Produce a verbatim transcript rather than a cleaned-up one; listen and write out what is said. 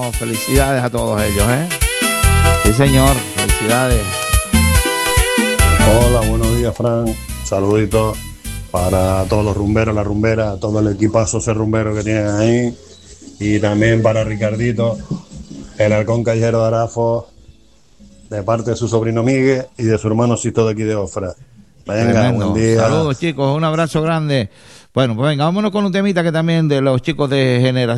Bueno, felicidades a todos ellos, ¿eh? Sí, señor, felicidades. Hola, buenos días, Fran. Saluditos para todos los rumberos, la rumbera, todo el equipazo ese rumbero que tienen ahí. Y también para Ricardito, el halcón callejero de Arafo, de parte de su sobrino Miguel y de su hermano Sisto de aquí de Ofra. Venga, Tremendo. buen día. Saludos, chicos, un abrazo grande. Bueno, pues venga, vámonos con un temita que también de los chicos de generación